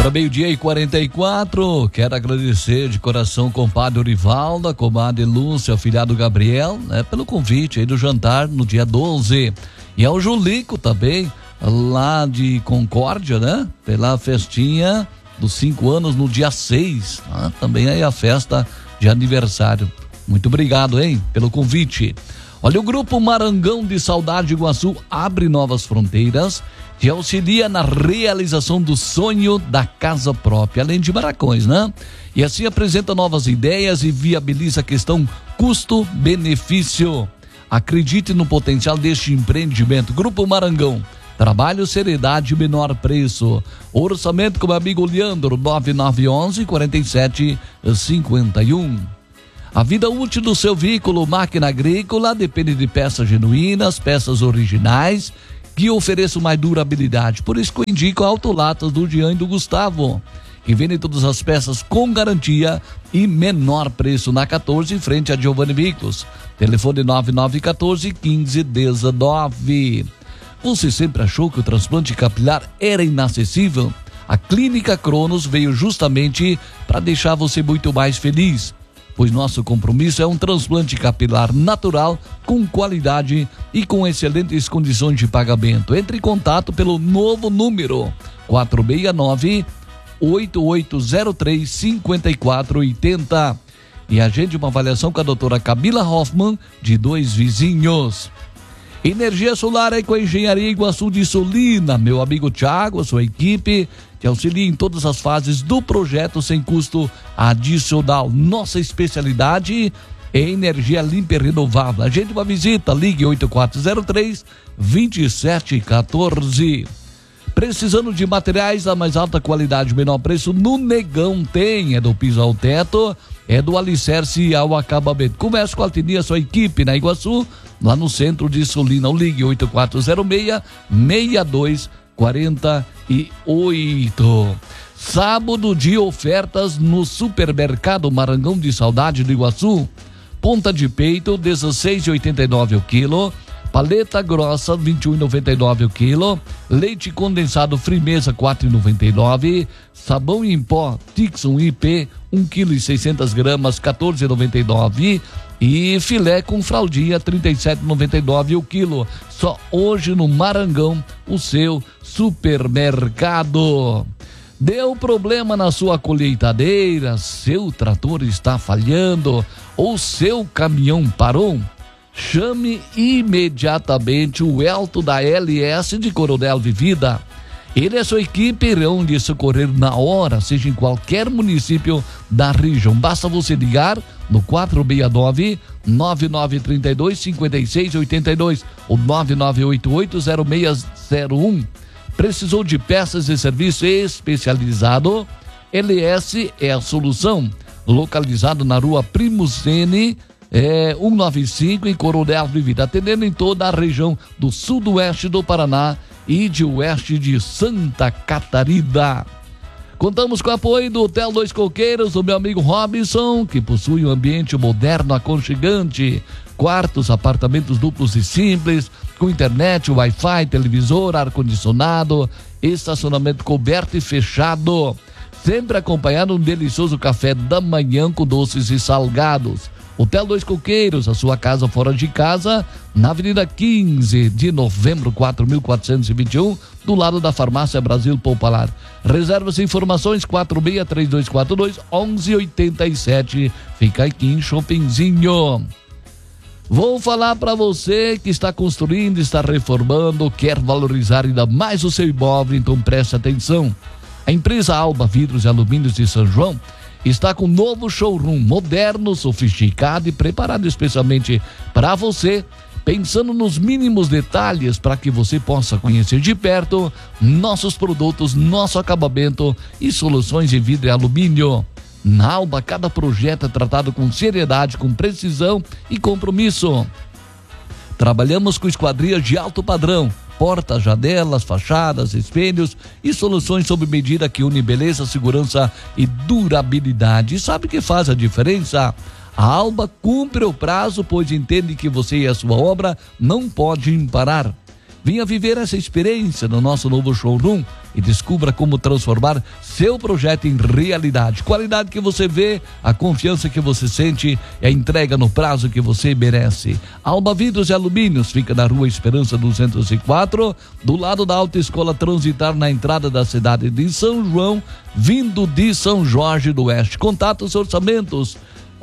Agora 12h44, quero agradecer de coração ao compadre Orivaldo, a comadre Lúcia, ao filhado Gabriel, pelo convite aí do jantar no dia 12. E ao Julico também, lá de Concórdia, pela festinha dos 5 anos no dia 6, também aí a festa de aniversário. Muito obrigado, pelo convite. Olha, o Grupo Marangão de Saudade Iguaçu abre novas fronteiras e auxilia na realização do sonho da casa própria, além de barracões, E assim apresenta novas ideias e viabiliza a questão custo-benefício. Acredite no potencial deste empreendimento. Grupo Marangão, trabalho, seriedade e menor preço. Orçamento com o amigo Leandro, 9911-4751. A vida útil do seu veículo, máquina agrícola, depende de peças genuínas, peças originais, que ofereçam mais durabilidade. Por isso que eu indico a Autolatas do Jean e do Gustavo, que vendem todas as peças com garantia e menor preço na 14, em frente a Giovanni Veículos. Telefone 9914-1519. Você sempre achou que o transplante capilar era inacessível? A Clínica Cronos veio justamente para deixar você muito mais feliz, pois nosso compromisso é um transplante capilar natural, com qualidade e com excelentes condições de pagamento. Entre em contato pelo novo número 469-8803-5480 e agende uma avaliação com a doutora Camila Hoffman, de Dois Vizinhos. Energia solar é com a Engenharia Iguaçu de Solina, meu amigo Thiago, a sua equipe, que auxilia em todas as fases do projeto sem custo adicional. Nossa especialidade é energia limpa e renovável. Agende uma visita, ligue 8403-2714. Precisando de materiais da mais alta qualidade, menor preço, no Negão tem. É do piso ao teto, é do alicerce ao acabamento. Comece com a Altini, a sua equipe na Iguaçu, lá no centro de Solina. Ligue 8406-6248. Sábado de ofertas no Supermercado Marangão de Saudade do Iguaçu. Ponta de peito, R$16,89 o quilo. Paleta grossa, R$21,99 o quilo. Leite condensado Frimeza, R$4,99. Sabão em pó Tixon IP, 1,6 kg, R$14,99. E filé com fraldinha, R$37,99 o quilo. Só hoje no Marangão, o seu supermercado. Deu problema na sua colheitadeira? Seu trator está falhando? Ou seu caminhão parou? Chame imediatamente o Elton da LS de Coronel Vivida. Ele e a sua equipe irão lhe socorrer na hora, seja em qualquer município da região. Basta você ligar no 469-9932-5682 ou 9988-0601. Precisou de peças e serviço especializado? LS é a solução. Localizado na rua Primo Zene, 195 em Coronel Vivida, atendendo em toda a região do sudoeste do Paraná e de oeste de Santa Catarina. Contamos com o apoio do Hotel Dois Coqueiros, do meu amigo Robinson, que possui um ambiente moderno, aconchegante, quartos, apartamentos duplos e simples, com internet, Wi-Fi, televisor, ar-condicionado, estacionamento coberto e fechado, sempre acompanhado de um delicioso café da manhã com doces e salgados. Hotel Dois Coqueiros, a sua casa fora de casa, na Avenida 15 de Novembro, 4421, do lado da Farmácia Brasil Popular. Reservas e informações 463242-1187. Fica aqui em Shoppingzinho. Vou falar para você que está construindo, está reformando, quer valorizar ainda mais o seu imóvel, então preste atenção. A empresa Alba Vidros e Alumínios de São João está com um novo showroom moderno, sofisticado e preparado especialmente para você, pensando nos mínimos detalhes para que você possa conhecer de perto nossos produtos, nosso acabamento e soluções de vidro e alumínio. Na Alba, cada projeto é tratado com seriedade, com precisão e compromisso. Trabalhamos com esquadrias de alto padrão, portas, janelas, fachadas, espelhos e soluções sob medida que unem beleza, segurança e durabilidade. E sabe o que faz a diferença? A Alba cumpre o prazo, pois entende que você e a sua obra não podem parar. Venha viver essa experiência no nosso novo showroom e descubra como transformar seu projeto em realidade. Qualidade que você vê, a confiança que você sente e a entrega no prazo que você merece. Alba Vidros e Alumínios fica na Rua Esperança 204, do lado da Autoescola Transitar, na entrada da cidade de São João, vindo de São Jorge do Oeste. Contatos e orçamentos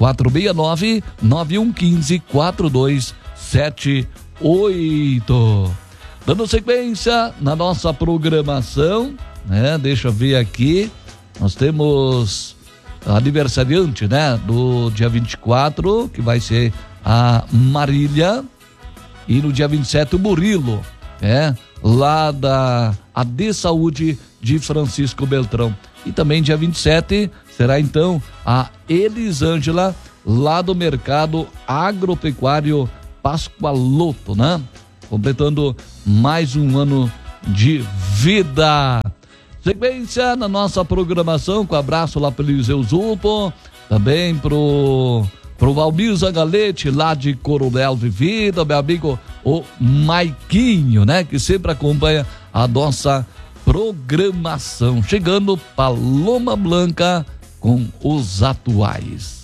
469-9115-4278. Dando sequência na nossa programação, né? Deixa eu ver aqui. Nós temos aniversariante, né? Do dia 24, que vai ser a Marília. E no dia 27, o Murilo, né? Lá da AD Saúde de Francisco Beltrão. E também dia 27 será então a Elisângela, lá do Mercado Agropecuário Pascoaloto, né? Completando mais um ano de vida. Sequência na nossa programação, com abraço lá pro Eliseu Zupo, também pro Valmir Zangalete, lá de Coronel Vivida, meu amigo o Maiquinho, né? Que sempre acompanha a nossa programação. Chegando Paloma Blanca com os atuais.